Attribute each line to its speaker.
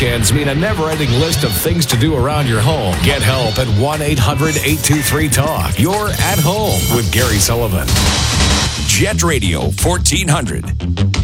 Speaker 1: weekends mean a never-ending list of things to do around your home. Get help at 1-800-823-TALK. You're at home with Gary Sullivan.
Speaker 2: Jet Radio 1400.